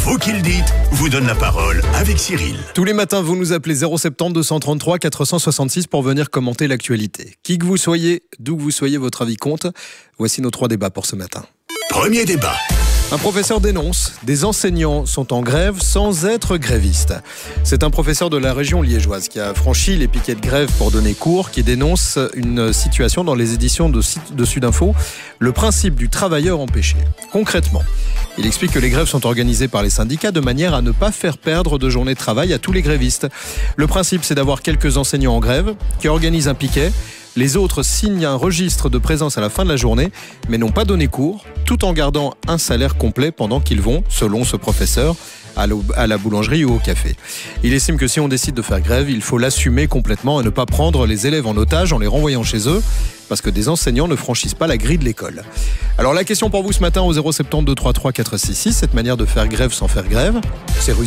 Vous qui le dites, vous donne la parole avec Cyril. Tous les matins, vous nous appelez 070 233 466 pour venir commenter l'actualité. Qui que vous soyez, d'où que vous soyez, votre avis compte. Voici nos 3 débats pour ce matin. Premier débat. Un professeur dénonce, des enseignants sont en grève sans être grévistes. C'est un professeur de la région liégeoise qui a franchi les piquets de grève pour donner cours, qui dénonce une situation dans les éditions de Sudinfo, le principe du travailleur empêché. Concrètement, il explique que les grèves sont organisées par les syndicats de manière à ne pas faire perdre de journée de travail à tous les grévistes. Le principe, c'est d'avoir quelques enseignants en grève qui organisent un piquet. Les autres signent un registre de présence à la fin de la journée, mais n'ont pas donné cours, tout en gardant un salaire complet pendant qu'ils vont, selon ce professeur, à la boulangerie ou au café. Il estime que si on décide de faire grève, il faut l'assumer complètement et ne pas prendre les élèves en otage en les renvoyant chez eux, parce que des enseignants ne franchissent pas la grille de l'école. Alors la question pour vous ce matin au 070 233 466, cette manière de faire grève sans faire grève, c'est rusé ?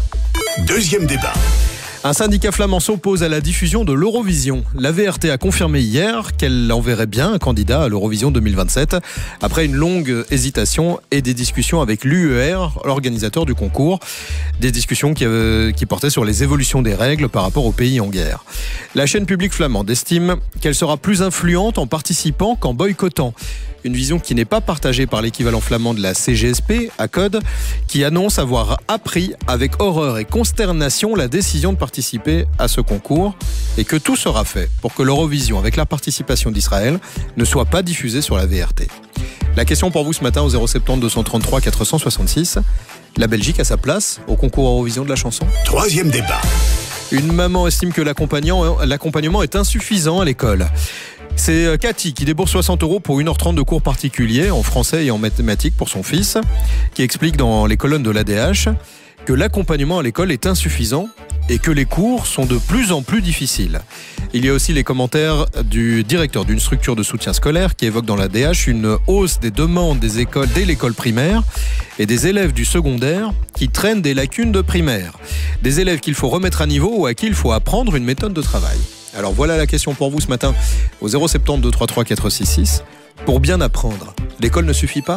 Deuxième débat. Un syndicat flamand s'oppose à la diffusion de l'Eurovision. La VRT a confirmé hier qu'elle enverrait bien un candidat à l'Eurovision 2027 après une longue hésitation et des discussions avec l'UER, l'organisateur du concours. Des discussions qui portaient sur les évolutions des règles par rapport aux pays en guerre. La chaîne publique flamande estime qu'elle sera plus influente en participant qu'en boycottant. Une vision qui n'est pas partagée par l'équivalent flamand de la CGSP, ACODE, qui annonce avoir appris avec horreur et consternation la décision de participer à ce concours et que tout sera fait pour que l'Eurovision, avec la participation d'Israël, ne soit pas diffusée sur la VRT. La question pour vous ce matin au 070 233 466, la Belgique a sa place au concours Eurovision de la chanson ? Troisième débat. Une maman estime que l'accompagnement est insuffisant à l'école. C'est Cathy qui débourse 60 € pour 1h30 de cours particuliers en français et en mathématiques pour son fils, qui explique dans les colonnes de l'ADH que l'accompagnement à l'école est insuffisant et que les cours sont de plus en plus difficiles. Il y a aussi les commentaires du directeur d'une structure de soutien scolaire qui évoque dans l'ADH une hausse des demandes des écoles dès l'école primaire et des élèves du secondaire qui traînent des lacunes de primaire. Des élèves qu'il faut remettre à niveau ou à qui il faut apprendre une méthode de travail. Alors voilà la question pour vous ce matin au 070 233 466. Pour bien apprendre, l'école ne suffit pas ?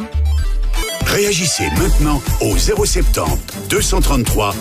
Réagissez maintenant au 070 233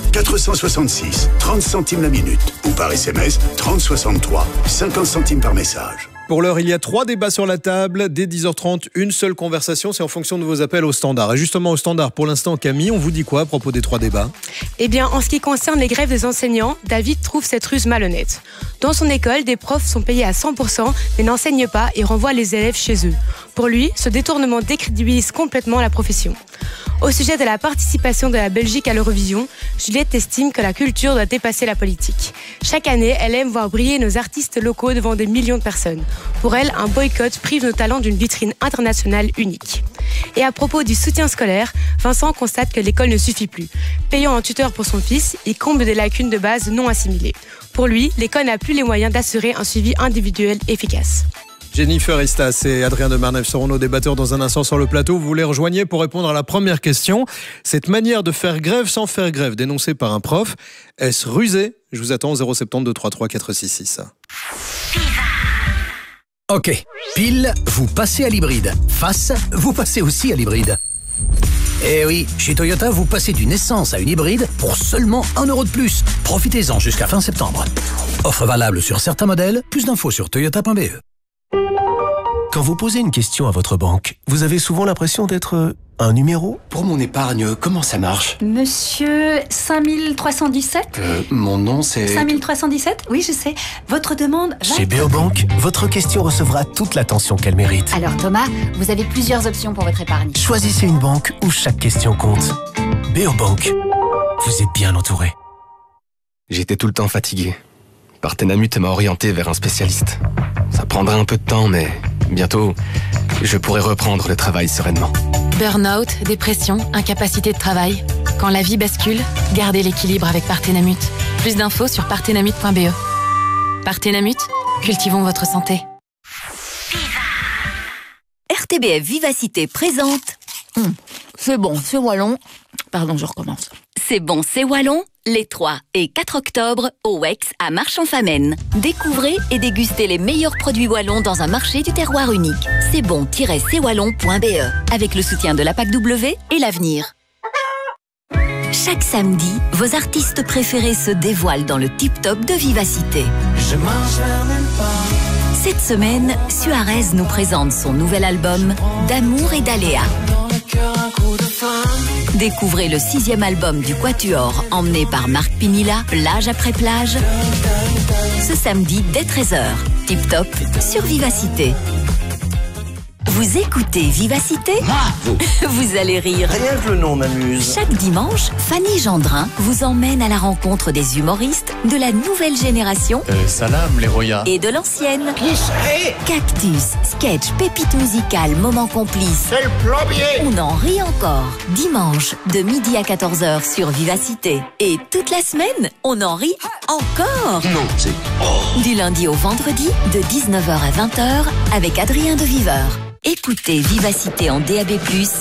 466 30 centimes la minute ou par SMS 3063 50 centimes par message. Pour l'heure, il y a 3 débats sur la table. Dès 10h30, une seule conversation. C'est en fonction de vos appels au standard. Et justement, au standard, pour l'instant, Camille, on vous dit quoi à propos des 3 débats ? Eh bien, en ce qui concerne les grèves des enseignants, David trouve cette ruse malhonnête. Dans son école, des profs sont payés à 100% mais n'enseignent pas et renvoient les élèves chez eux. Pour lui, ce détournement décrédibilise complètement la profession. Au sujet de la participation de la Belgique à l'Eurovision, Juliette estime que la culture doit dépasser la politique. Chaque année, elle aime voir briller nos artistes locaux devant des millions de personnes. Pour elle, un boycott prive nos talents d'une vitrine internationale unique. Et à propos du soutien scolaire, Vincent constate que l'école ne suffit plus. Payant un tuteur pour son fils, il comble des lacunes de base non assimilées. Pour lui, l'école n'a plus les moyens d'assurer un suivi individuel efficace. Jennifer Istas et Adrien de Marneffe seront nos débatteurs dans un instant sur le plateau. Vous les rejoignez pour répondre à la première question. Cette manière de faire grève sans faire grève, dénoncée par un prof, est-ce rusé ? Je vous attends au 070 233 466. Ok, pile, vous passez à l'hybride. Face, vous passez aussi à l'hybride. Eh oui, chez Toyota, vous passez d'une essence à une hybride pour seulement 1 € de plus. Profitez-en jusqu'à fin septembre. Offre valable sur certains modèles. Plus d'infos sur toyota.be. Quand vous posez une question à votre banque, vous avez souvent l'impression d'être un numéro ? Pour mon épargne, comment ça marche ? Monsieur 5317 Mon nom c'est... 5317 ? Oui, je sais. Votre demande va... Chez Beobank, votre question recevra toute l'attention qu'elle mérite. Alors Thomas, vous avez plusieurs options pour votre épargne. Choisissez une banque où chaque question compte. Beobank, vous êtes bien entouré. J'étais tout le temps fatigué. Partenamut m'a orienté vers un spécialiste. Ça prendra un peu de temps, mais bientôt, je pourrai reprendre le travail sereinement. Burnout, dépression, incapacité de travail. Quand la vie bascule, gardez l'équilibre avec Partenamut. Plus d'infos sur partenamut.be. Partenamut, cultivons votre santé. RTBF Vivacité présente. C'est bon, c'est wallon. Pardon, je recommence. C'est bon, c'est wallon. Les 3 et 4 octobre au WEX à Marchand-Famenne. Découvrez et dégustez les meilleurs produits wallons dans un marché du terroir unique. C'est bon-cwallon.be avec le soutien de la PAC W et l'Avenir. Chaque samedi, vos artistes préférés se dévoilent dans le tip-top de Vivacité. Je marche vers nulle part. Cette semaine, Suarez nous présente son nouvel album D'amour et d'aléas. Découvrez le 6e album du Quatuor, emmené par Marc Pinilla, plage après plage. Ce samedi dès 13h, Tip Top sur Vivacité. Vous écoutez Vivacité ? Vous allez rire. Rien que le nom m'amuse. Chaque dimanche, Fanny Gendrin vous emmène à la rencontre des humoristes de la nouvelle génération Salam les Roya. et de l'ancienne. Qui serait ? Cactus, sketch, pépite musicale, moment complice. C'est le plombier. On en rit encore. Dimanche, de midi à 14h sur Vivacité. Et toute la semaine, on en rit encore. Non, c'est... Du lundi au vendredi, de 19h à 20h, avec Adrien de Viveur. Écoutez Vivacité en DAB+,